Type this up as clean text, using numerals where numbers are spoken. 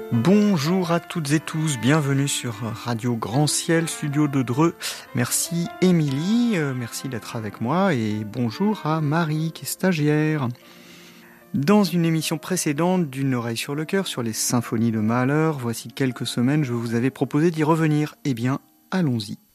Bonjour à toutes et tous, bienvenue sur Radio Grand Ciel, studio de Dreux. Merci Émilie, merci d'être avec moi et bonjour à Marie qui est stagiaire. Dans une émission précédente d'Une oreille sur le cœur sur les symphonies de Mahler, voici quelques semaines je vous avais proposé d'y revenir. Eh bien, allons-y.